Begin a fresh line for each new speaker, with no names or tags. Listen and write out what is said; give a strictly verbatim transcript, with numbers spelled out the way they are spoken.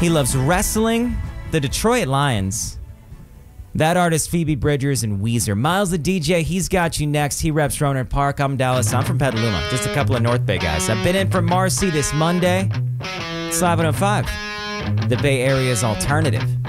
He loves wrestling, the Detroit Lions. That artist, Phoebe Bridgers, and Weezer. Miles the D J, he's got you next. He reps Rohnert Park. I'm Dallas. I'm from Petaluma. Just a couple of North Bay guys. I've been in for Marcy this Monday. It's eleven oh five. The Bay Area's alternative.